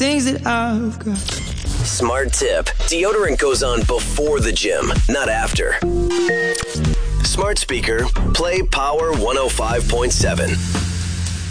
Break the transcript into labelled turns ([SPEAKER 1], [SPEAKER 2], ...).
[SPEAKER 1] things that I've got.
[SPEAKER 2] Smart tip. Deodorant goes on before the gym, not after. Smart speaker. Play Power 105.7.